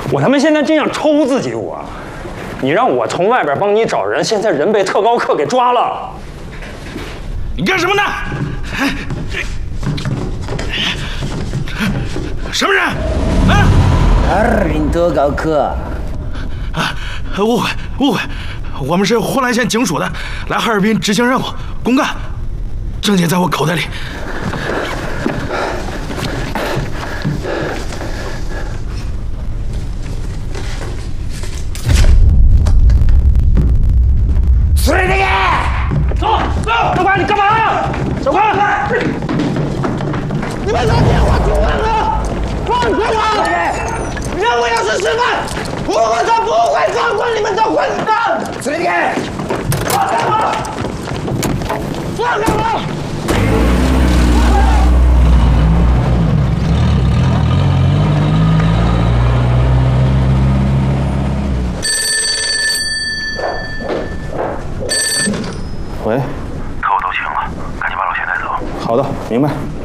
我他妈现在真想抽自己！你让我从外边帮你找人，现在人被特高课给抓了。 你干什么呢？什么人？啊？ 哈尔滨特高课。 啊，误会，我们是呼兰县警署的，来哈尔滨执行任务，公干。证件在我口袋里。 随这个， 走，教官，你干嘛？教官， 你们打电话给我了，放开我！任务要是失败，我就不会放过你们这混蛋！随这个，放开我！放开我！ 喂， 客户都清了，赶紧把老钱带走。 好的，明白。